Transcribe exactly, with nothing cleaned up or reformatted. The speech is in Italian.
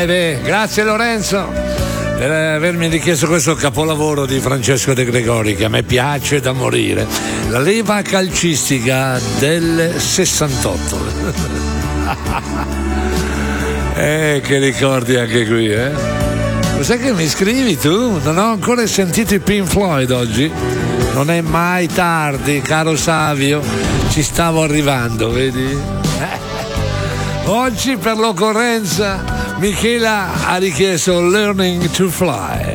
Eh beh, grazie Lorenzo per avermi richiesto questo capolavoro di Francesco De Gregori, che a me piace da morire. La leva calcistica del sessantotto. Eh, che ricordi anche qui, eh? Cos'è che mi scrivi tu? Non ho ancora sentito i Pink Floyd oggi. Non è mai tardi, caro Savio. Ci stavo arrivando, vedi? Oggi per l'occorrenza Michela ha richiesto Learning to Fly.